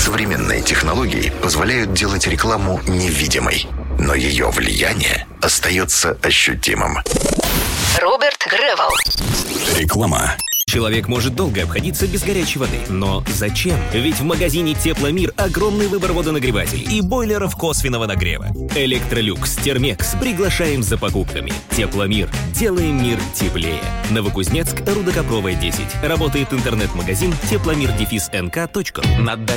Современные технологии позволяют делать рекламу невидимой, но ее влияние остается ощутимым. Роберт Гревел. Реклама. Человек может долго обходиться без горячей воды. Но зачем? Ведь в магазине «Тепломир» огромный выбор водонагревателей и бойлеров косвенного нагрева. «Электролюкс», «Термекс» приглашаем за покупками. «Тепломир». Делаем мир теплее. Новокузнецк, Рудокопровая, 10. Работает интернет-магазин тепломир-нк.ру.